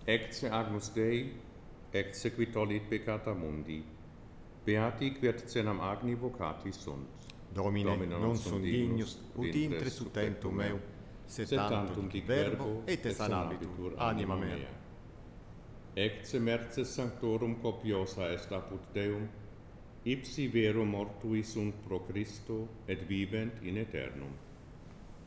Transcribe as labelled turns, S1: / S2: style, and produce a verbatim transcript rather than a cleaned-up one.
S1: Ecce Agnus Dei, ecce qui tollit peccata mundi. Beati quercenam agni vocati sunt.
S2: Domine,
S1: Domine
S2: non sum dignus, ut intre su tentum meu, sed tantum dic verbo, et sanabitur anima mea.
S1: Ecce merces sanctorum copiosa est apud Deum, ipsi vero mortui sunt pro Christo, et vivent in aeternum.